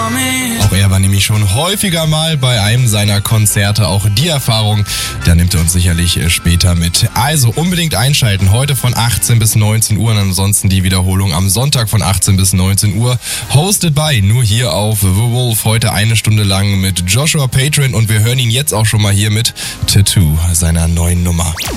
Auch er war nämlich schon häufiger mal bei einem seiner Konzerte. Auch die Erfahrung, da nimmt er uns sicherlich später mit. Also unbedingt einschalten. Heute von 18 bis 19 Uhr und ansonsten die Wiederholung am Sonntag von 18 bis 19 Uhr. Hosted by, nur hier auf The Wolf. Heute eine Stunde lang mit Joshua Patron und wir hören ihn jetzt auch schon mal hier mit Tattoo, seiner neuen Nummer.